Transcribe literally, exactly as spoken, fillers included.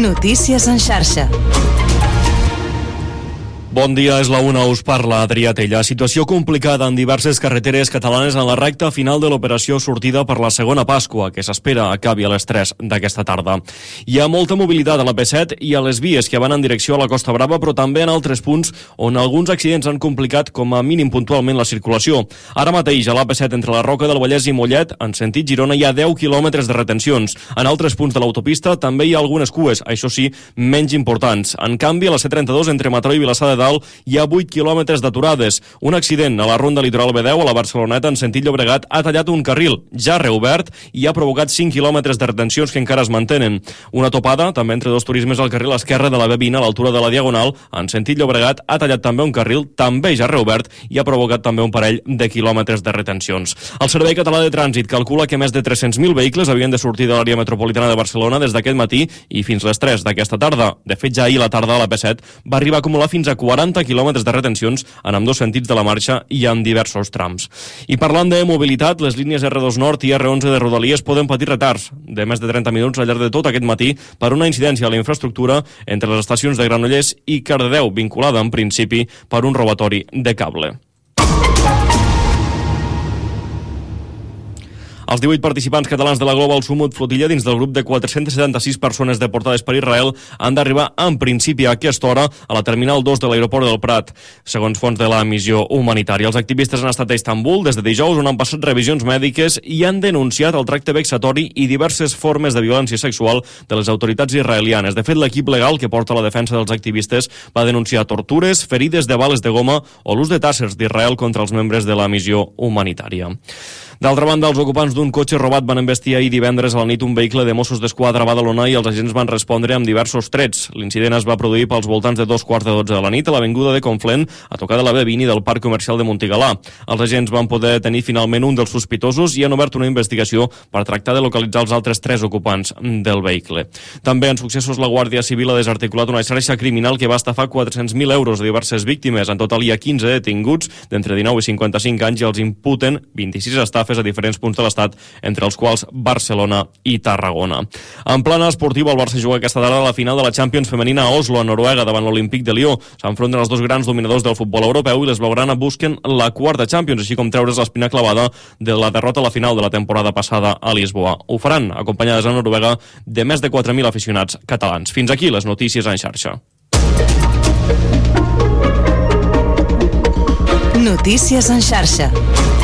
Notícies en xarxa. Bon dia, és la una, us parla Adrià Tella. Situació complicada en diverses carreteres catalanes en la recta final de l'operació sortida per la segona Pasqua, que s'espera acabi a les tres d'aquesta tarda. Hi ha molta mobilitat a la P set i a les vies que van en direcció a la Costa Brava, però també en altres punts on alguns accidents han complicat com a mínim puntualment la circulació. Ara mateix a l'A P set entre la Roca del Vallès i Mollet, en sentit Girona, hi ha deu quilòmetres de retencions. En altres punts de l'autopista també hi ha algunes cues, això sí, menys importants. En canvi, a la C trenta-dos entre Mataró i Vilassar de Dalt hi ha vuit quilòmetres d'aturades. Un accident a la ronda litoral B deu a la Barceloneta en sentit Llobregat ha tallat un carril ja reobert i ha provocat cinc quilòmetres de retencions que encara es mantenen. Una topada, també entre dos turismes al carril esquerre de la B vint a l'altura de la Diagonal, en sentit Llobregat, ha tallat també un carril, també ja reobert, i ha provocat també un parell de quilòmetres de retencions. El Servei Català de Trànsit calcula que més de tres-cents mil vehicles havien de sortir de l'àrea metropolitana de Barcelona des d'aquest matí i fins les tres d'aquesta tarda. De fet, ja ahir a la tarda a la P set va arribar a acumular fins a quaranta quilòmetres de retencions en ambdós sentits de la marxa i en diversos trams. I parlant de mobilitat, les línies R dos Nord i R onze de Rodalies poden patir retards de més de trenta minuts al llarg de tot aquest matí per una incidència a la infraestructura entre les estacions de Granollers i Cardedeu, vinculada en principi per un robatori de cable. Els divuit participants catalans de la Global Summit Flotilla dins del grup de quatre-cents setanta-sis persones deportades per Israel han d'arribar en principi a aquesta hora a la terminal dos de l'aeroport del Prat, segons fons de la missió humanitària. Els activistes han estat a Istanbul des de dijous, on han passat revisions mèdiques i han denunciat el tracte vexatori i diverses formes de violència sexual de les autoritats israelianes. De fet, l'equip legal que porta la defensa dels activistes va denunciar tortures, ferides de bales de goma o l'ús de tàssers d'Israel contra els membres de la missió humanitària. D'altra banda, els ocupants d'un cotxe robat van embestir ahir divendres a la nit un vehicle de Mossos d'Esquadra a Badalona i els agents van respondre amb diversos trets. L'incident es va produir pels voltants de dos quarts de dotze de la nit a l'avinguda de Conflent, a tocar de la B vint i del Parc Comercial de Montigalà. Els agents van poder detenir finalment un dels sospitosos i han obert una investigació per tractar de localitzar els altres tres ocupants del vehicle. També en successos la Guàrdia Civil ha desarticulat una xarxa criminal que va estafar quatre-cents mil euros a diverses víctimes. En total hi ha quinze detinguts d'entre dinou i cinquanta-cinc anys i els imputen vint-i-sis estafes a diferents punts de l'Estat, entre els quals Barcelona i Tarragona. En plana esportiva, el Barça juga aquesta tarda a la final de la Champions femenina a Oslo, a Noruega, davant l'Olímpic de Lió. S'enfronten els dos grans dominadors del futbol europeu i les blaugrana busquen la quarta Champions, així com treure's l'espina clavada de la derrota a la final de la temporada passada a Lisboa. Ho faran acompanyades a Noruega de més de quatre mil aficionats catalans. Fins aquí les notícies en xarxa. Notícies en xarxa.